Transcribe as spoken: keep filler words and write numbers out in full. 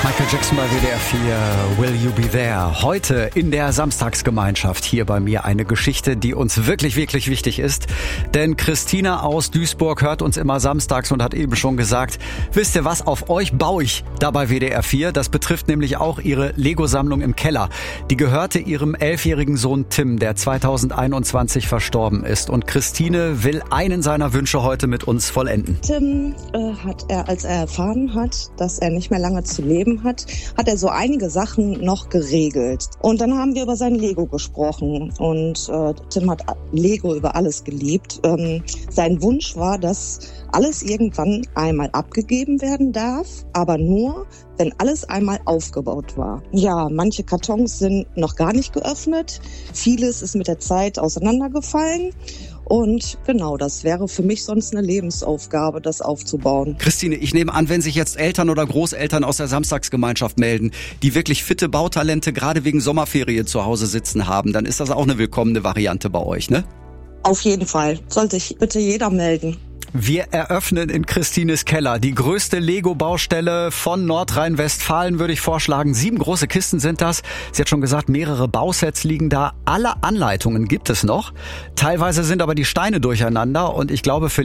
Michael Jackson bei W D R vier, Will You Be There? Heute in der Samstagsgemeinschaft hier bei mir eine Geschichte, die uns wirklich, wirklich wichtig ist. Denn Christina aus Duisburg hört uns immer samstags und hat eben schon gesagt, wisst ihr was, auf euch baue ich da bei W D R vier. Das betrifft nämlich auch ihre Lego-Sammlung im Keller. Die gehörte ihrem elfjährigen Sohn Tim, der zweitausendeinundzwanzig verstorben ist. Und Christine will einen seiner Wünsche heute mit uns vollenden. Tim äh, hat er, als er erfahren hat, dass er nicht mehr lange zu leben hat, hat er so einige Sachen noch geregelt. Und dann haben wir über sein Lego gesprochen. Und äh, Tim hat Lego über alles geliebt. Ähm, sein Wunsch war, dass alles irgendwann einmal abgegeben werden darf, aber nur, wenn alles einmal aufgebaut war. Ja, manche Kartons sind noch gar nicht geöffnet. Vieles ist mit der Zeit auseinandergefallen. Und genau, das wäre für mich sonst eine Lebensaufgabe, das aufzubauen. Christine, ich nehme an, wenn sich jetzt Eltern oder Großeltern aus der Samstagsgemeinschaft melden, die wirklich fitte Bautalente gerade wegen Sommerferie zu Hause sitzen haben, dann ist das auch eine willkommene Variante bei euch, ne? Auf jeden Fall. Sollte sich bitte jeder melden. Wir eröffnen in Christines Keller die größte Lego-Baustelle von Nordrhein-Westfalen, würde ich vorschlagen. Sieben große Kisten sind das. Sie hat schon gesagt, mehrere Bausets liegen da. Alle Anleitungen gibt es noch. Teilweise sind aber die Steine durcheinander und ich glaube, für